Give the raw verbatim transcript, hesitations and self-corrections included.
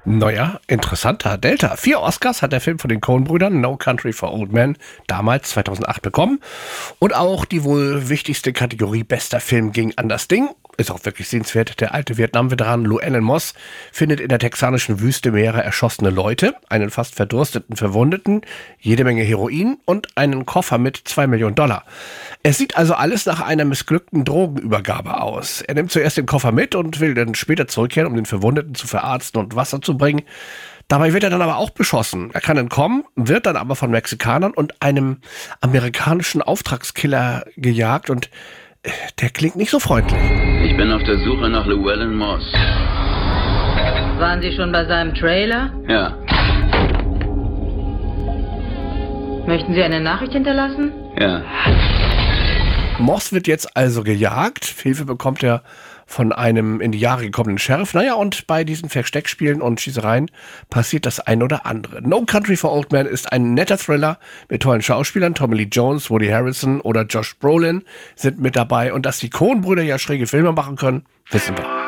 Neuer, interessanter Delta. Vier Oscars hat der Film von den Coen-Brüdern No Country for Old Men damals zweitausendacht bekommen. Und auch die wohl wichtigste Kategorie bester Film ging an das Ding. Ist auch wirklich sehenswert. Der alte Vietnam-Veteran Llewellyn Moss findet in der texanischen Wüste mehrere erschossene Leute, einen fast verdursteten Verwundeten, jede Menge Heroin und einen Koffer mit zwei Millionen Dollar. Es sieht also alles nach einer missglückten Drogenübergabe aus. Er nimmt zuerst den Koffer mit und will dann später zurückkehren, um den Verwundeten zu verarzten und Wasser zu bringen. Dabei wird er dann aber auch beschossen. Er kann entkommen, wird dann aber von Mexikanern und einem amerikanischen Auftragskiller gejagt und der klingt nicht so freundlich. Ich bin auf der Suche nach Llewellyn Moss. Waren Sie schon bei seinem Trailer? Ja. Möchten Sie eine Nachricht hinterlassen? Ja. Moss wird jetzt also gejagt. Hilfe bekommt er von einem in die Jahre gekommenen Sheriff. Naja, und bei diesen Versteckspielen und Schießereien passiert das ein oder andere. No Country for Old Men ist ein netter Thriller mit tollen Schauspielern. Tommy Lee Jones, Woody Harrelson oder Josh Brolin sind mit dabei. Und dass die Coen-Brüder ja schräge Filme machen können, wissen wir.